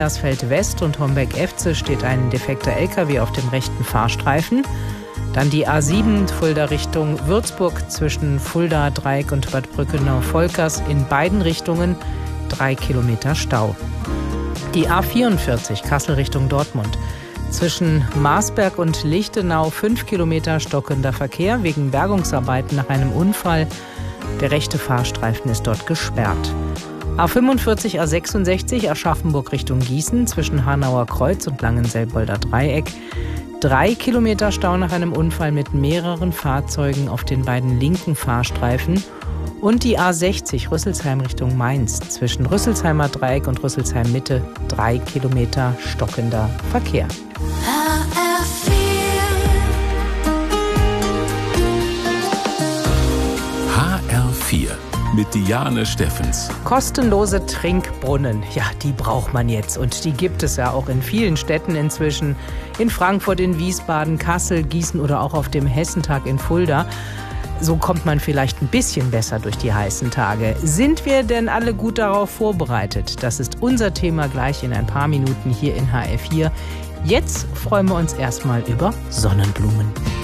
Ersfeld West und Homberg-Efze steht ein defekter LKW auf dem rechten Fahrstreifen. Dann die A7 Fulda Richtung Würzburg zwischen Fulda, Dreieck und Bad Brückenau-Volkers in beiden Richtungen 3 Kilometer Stau. Die A44 Kassel Richtung Dortmund. Zwischen Marsberg und Lichtenau 5 Kilometer stockender Verkehr wegen Bergungsarbeiten nach einem Unfall. Der rechte Fahrstreifen ist dort gesperrt. A45, A66 Aschaffenburg Richtung Gießen zwischen Hanauer Kreuz und Langenselbolder Dreieck. 3 Kilometer Stau nach einem Unfall mit mehreren Fahrzeugen auf den beiden linken Fahrstreifen. Und die A60 Rüsselsheim Richtung Mainz zwischen Rüsselsheimer Dreieck und Rüsselsheim Mitte 3 Kilometer stockender Verkehr. HR4 mit Diane Steffens. Kostenlose Trinkbrunnen, ja, die braucht man jetzt. Und die gibt es ja auch in vielen Städten inzwischen. In Frankfurt, in Wiesbaden, Kassel, Gießen oder auch auf dem Hessentag in Fulda. So kommt man vielleicht ein bisschen besser durch die heißen Tage. Sind wir denn alle gut darauf vorbereitet? Das ist unser Thema gleich in ein paar Minuten hier in HR4. Jetzt freuen wir uns erstmal über Sonnenblumen.